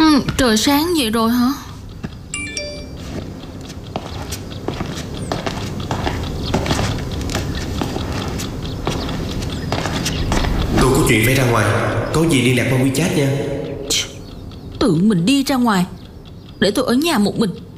Trời sáng vậy rồi hả? Tôi có chuyện phải ra ngoài, có gì liên lạc qua WeChat nha. Tự mình đi ra ngoài, để tôi ở nhà một mình.